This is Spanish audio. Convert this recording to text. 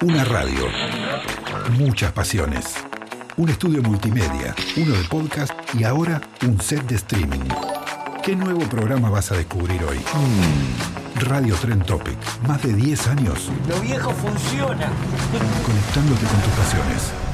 Una radio, muchas pasiones, un estudio multimedia, uno de podcast y ahora un set de streaming. ¿Qué nuevo programa vas a descubrir hoy? Radio Trend Topic, más de 10 años. Lo viejo funciona. Conectándote con tus pasiones.